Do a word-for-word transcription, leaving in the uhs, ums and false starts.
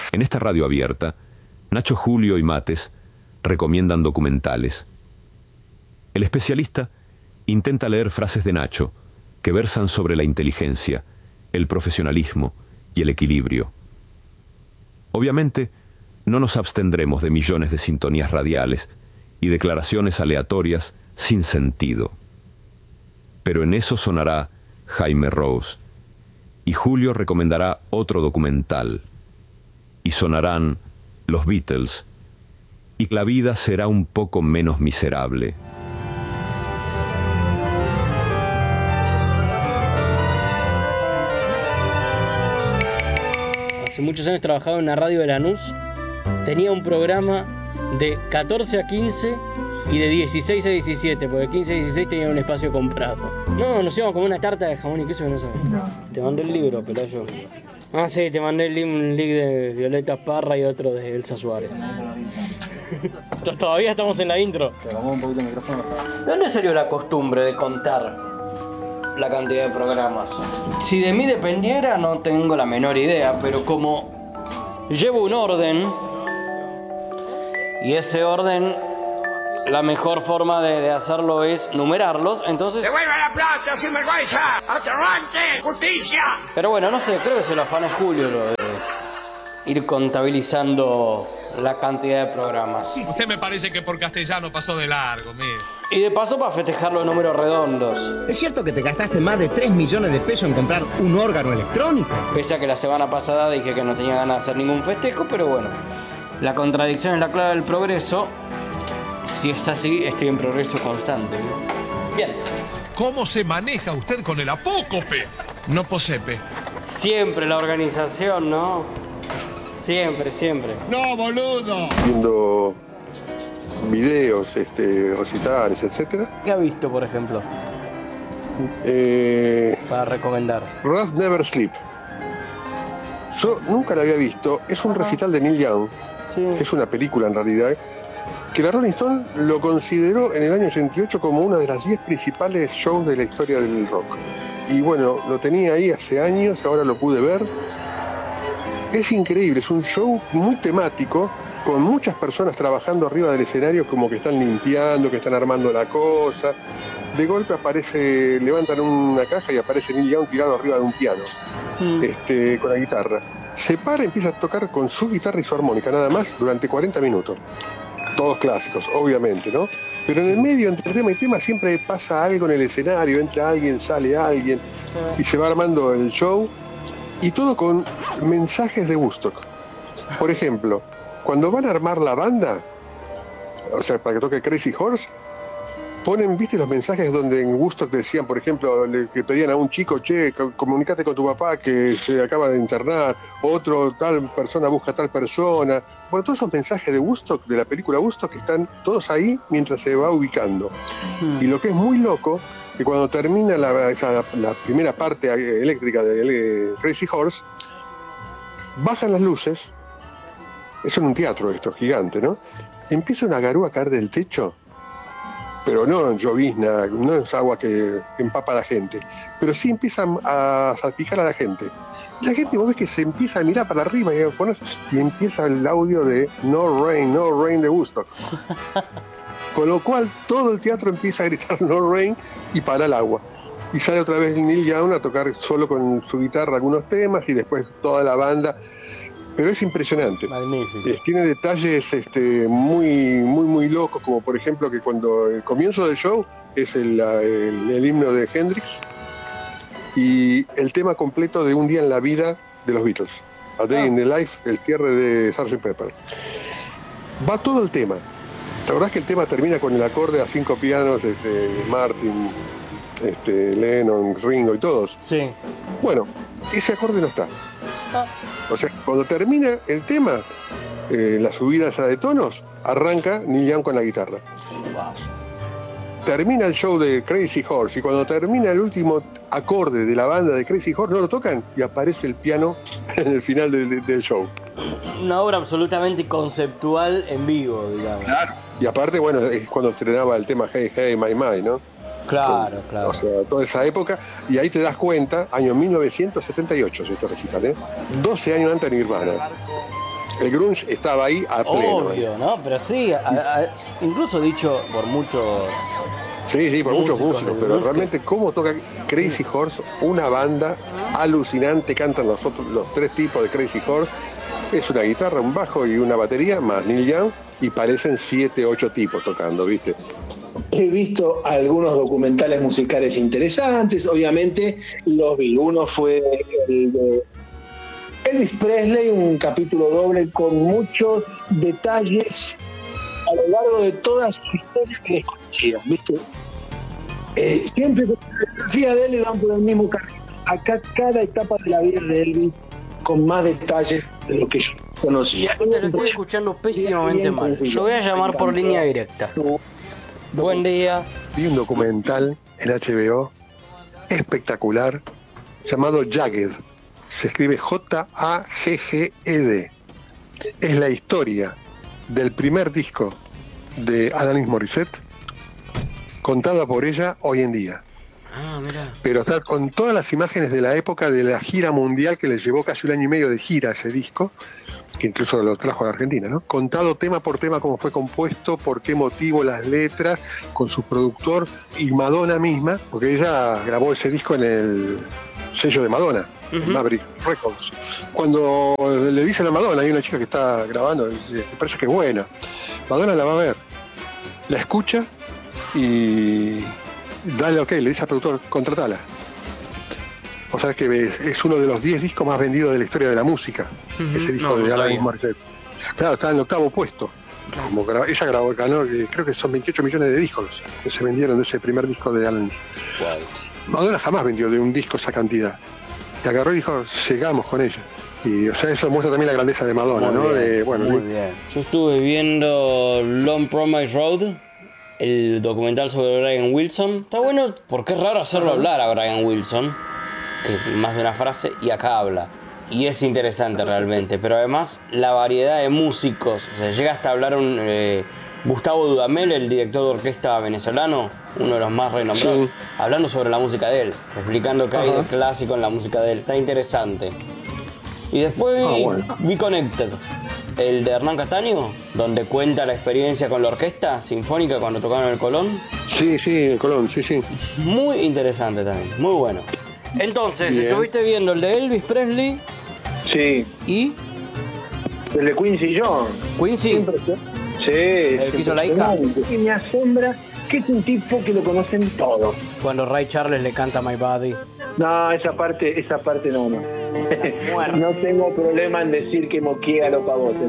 En esta radio abierta, Nacho, Julio y Mates recomiendan documentales. El especialista intenta leer frases de Nacho que versan sobre la inteligencia, el profesionalismo y el equilibrio. Obviamente, no nos abstendremos de millones de sintonías radiales y declaraciones aleatorias sin sentido. Pero en eso sonará Jaime Rose, y Julio recomendará otro documental, y sonarán los Beatles, y la vida será un poco menos miserable. Hace muchos años trabajaba en una radio de Lanús. Tenía un programa de catorce a quince y de dieciséis a diecisiete, porque quince a dieciséis tenía un espacio comprado. No, nos íbamos como una tarta de jamón y queso que no sabes. No. Te mandé el libro, Pelayo. Ah, sí, te mandé el link, un link de Violeta Parra y otro de Elsa Suárez. Todavía estamos en la intro. Te vamos un poquito el micrófono. ¿De dónde salió la costumbre de contar la cantidad de programas? Si de mí dependiera, no tengo la menor idea, pero como llevo un orden, y ese orden, la mejor forma de, de hacerlo es numerarlos, entonces... ¡Devuelve la plata, sinvergüenza! ¡Aterrante! ¡Justicia! Pero bueno, no sé, creo que se lo afana Julio lo de ir contabilizando la cantidad de programas. Usted me parece que por castellano pasó de largo, mire. Y de paso para festejar los números redondos. ¿Es cierto que te gastaste más de tres millones de pesos en comprar un órgano electrónico? Pese a que la semana pasada dije que no tenía ganas de hacer ningún festejo, pero bueno. La contradicción es la clave del progreso. Si es así, estoy en progreso constante, ¿no? Bien. ¿Cómo se maneja usted con el apócope? No posepe. Siempre la organización, ¿no? Siempre, siempre. ¡No, boludo! Viendo videos, este, recitales, etcétera. ¿Qué ha visto, por ejemplo? Eh, Para recomendar. Rust Never Sleep. Yo nunca la había visto. Es un recital de Neil Young. Sí. Es una película en realidad. Que la Rolling Stone lo consideró en el año ochenta y ocho como una de las diez principales shows de la historia del rock. Y bueno, lo tenía ahí hace años, ahora lo pude ver. Es increíble, es un show muy temático, con muchas personas trabajando arriba del escenario, como que están limpiando, que están armando la cosa. De golpe aparece, levantan una caja y aparece Neil Young tirado arriba de un piano, mm. este, con la guitarra. Se para y empieza a tocar con su guitarra y su armónica, nada más, durante cuarenta minutos. Todos clásicos, obviamente, ¿no? Pero en el medio, entre tema y tema, siempre pasa algo en el escenario, entra alguien, sale alguien, y se va armando el show, y todo con mensajes de Woodstock. Por ejemplo, cuando van a armar la banda, o sea, para que toque Crazy Horse, ponen, viste, los mensajes donde en Woodstock decían, por ejemplo, le, que pedían a un chico, che, comunicate con tu papá que se acaba de internar, otro tal persona busca a tal persona. Bueno, todos esos mensajes de Woodstock, de la película Woodstock, están todos ahí mientras se va ubicando. Mm. Y lo que es muy loco, que cuando termina la, esa, la primera parte eléctrica de Crazy Horse, bajan las luces, es en un teatro esto, gigante, ¿no? Empieza una garúa a caer del techo, pero no en llovizna, no es agua que empapa a la gente, pero sí empiezan a salpicar a la gente. La gente, vos ves que se empieza a mirar para arriba y, pones, y empieza el audio de No Rain, No Rain de Woodstock. Con lo cual todo el teatro empieza a gritar No Rain y para el agua. Y sale otra vez Neil Young a tocar solo con su guitarra algunos temas y después toda la banda. Pero es impresionante. Magnífico. Eh, tiene detalles este, muy, muy, muy locos, como por ejemplo que cuando el comienzo del show es el, el, el himno de Hendrix y el tema completo de Un día en la vida de los Beatles. A Day ah. in the Life, el cierre de sergeant Pepper. Va todo el tema. La verdad es que el tema termina con el acorde a cinco pianos, este, Martin, este, Lennon, Ringo y todos. Sí. Bueno, ese acorde no está. Ah. O sea, cuando termina el tema, eh, la subida esa de tonos, arranca Neil Young con la guitarra. Wow. Termina el show de Crazy Horse y cuando termina el último acorde de la banda de Crazy Horse no lo tocan y aparece el piano en el final de, de, del show. Una obra absolutamente conceptual en vivo, digamos. Claro. Y aparte, bueno, es cuando estrenaba el tema Hey Hey My My, ¿no? Claro, claro. O sea, toda esa época, y ahí te das cuenta, año mil novecientos setenta y ocho, si esto recital, ¿eh? doce años antes de Nirvana. El grunge estaba ahí a pleno. Obvio, ¿no? Pero sí, a, a, incluso dicho por muchos... Sí, sí, por músicos, muchos músicos, pero realmente cómo toca Crazy Horse, una banda alucinante, cantan los otros, los tres tipos de Crazy Horse, es una guitarra, un bajo y una batería, más Neil Young, y parecen siete, ocho tipos tocando, ¿viste? He visto algunos documentales musicales interesantes, obviamente los vi. Uno fue el de Elvis Presley, un capítulo doble con muchos detalles a lo largo de toda su historia que desconocían, ¿viste? Eh, siempre con la biografía de él van por el mismo camino. Acá cada etapa de la vida de Elvis con más detalles de lo que yo conocía. Te lo estoy escuchando pésimamente mal. Yo voy a llamar por línea directa. Buen día. Vi un documental en H B O espectacular llamado Jagged. Se escribe J A G G E D. Es la historia del primer disco de Alanis Morissette contada por ella hoy en día. Ah, mira. Pero está con todas las imágenes de la época de la gira mundial que le llevó casi un año y medio de gira ese disco, que incluso lo trajo a la Argentina, ¿no? Contado tema por tema cómo fue compuesto, por qué motivo, las letras, con su productor y Madonna misma, porque ella grabó ese disco en el sello de Madonna, uh-huh. Maverick Records. Cuando le dicen a Madonna, hay una chica que está grabando, dice, me parece que es buena. Madonna la va a ver, la escucha y dale ok, le dice al productor, contratala. O sea que es, es uno de los diez discos más vendidos de la historia de la música, uh-huh. ese disco no, de no Alanis Morissette. Claro, está en el octavo puesto. Como gra- ella grabó, ganó, creo que son veintiocho millones de discos que se vendieron de ese primer disco de Alanis. Wow. Madonna jamás vendió de un disco esa cantidad. Y agarró y dijo, llegamos con ella. Y o sea, eso muestra también la grandeza de Madonna, muy ¿no? Bien, de, bueno, muy bien. Yo estuve viendo Long Promise Road, el documental sobre Brian Wilson. Está bueno porque es raro hacerlo hablar a Brian Wilson, que más de una frase, y acá habla. Y es interesante realmente, pero además la variedad de músicos, o sea, llega hasta hablar un eh, Gustavo Dudamel, el director de orquesta venezolano, uno de los más renombrados, sí. hablando sobre la música de él, explicando qué hay de clásico en la música de él. Está interesante. Y después vi, ah, bueno. vi Connected, el de Hernán Castaño, donde cuenta la experiencia con la orquesta sinfónica cuando tocaron en el Colón. Sí, sí, el Colón, sí, sí. Muy interesante también, muy bueno. Entonces, bien. Estuviste viendo el de Elvis Presley. Sí. ¿Y? El de Quincy Jones. ¿Quincy? Sí. El que hizo la hija. Y me asombra que es un tipo que lo conocen todos. Cuando Ray Charles le canta My Body. No, esa parte, esa parte no, no. No tengo problema en decir que moquea a los pavotes.